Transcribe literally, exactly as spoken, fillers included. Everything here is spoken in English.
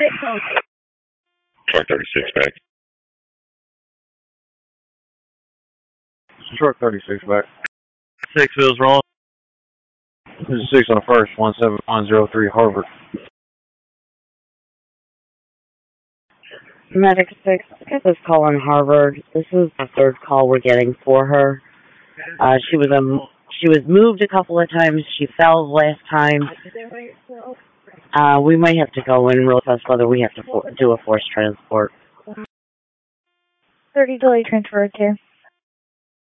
Truck thirty-six back. Truck thirty-six back. Six wheels wrong. This is six on the first, one seven one zero three Harvard. Medic six, get this call on Harvard. This is the third call we're getting for her. Uh, she was a, she was moved a couple of times. She fell last time. Uh, we might have to go in real fast whether we have to for, do a forced transport. thirty delay transfer to.